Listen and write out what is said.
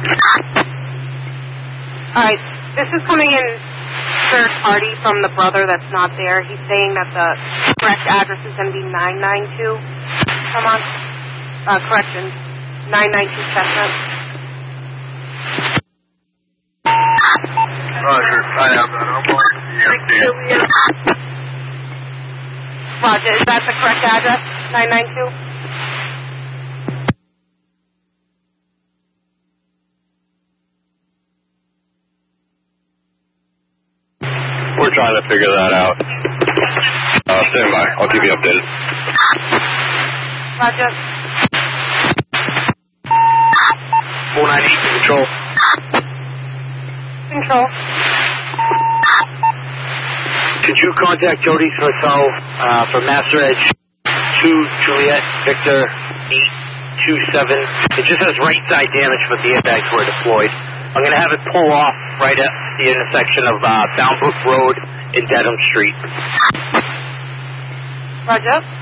Alright, this is coming in third party from the brother that's not there. He's saying that the correct address is going to be 992. Come on. Correction. 992 Chestnut. Roger, I have that. I'm going to the Roger, is that the correct address? 992? We're trying to figure that out. Stand by. I'll keep you updated. Roger. 498 to control. Control. Could you contact Jody's Hotel for Master Edge 2 Juliet Victor 827? It just has right side damage, but the airbags were deployed. I'm going to have it pull off right at the intersection of Boundbrook Road and Dedham Street. Roger.